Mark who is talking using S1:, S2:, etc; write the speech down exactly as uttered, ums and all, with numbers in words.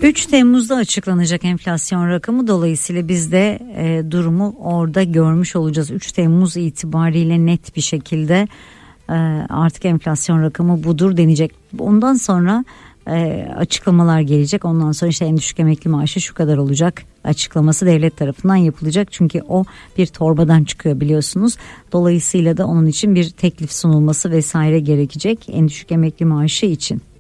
S1: üç Temmuz'da açıklanacak enflasyon rakamı, dolayısıyla biz de e, durumu orada görmüş olacağız. üç Temmuz itibariyle net bir şekilde e, artık enflasyon rakamı budur denecek. Ondan sonra e, açıklamalar gelecek. Ondan sonra işte en düşük emekli maaşı şu kadar olacak açıklaması devlet tarafından yapılacak. Çünkü o bir torbadan çıkıyor biliyorsunuz. Dolayısıyla da onun için bir teklif sunulması vesaire gerekecek en düşük emekli maaşı için.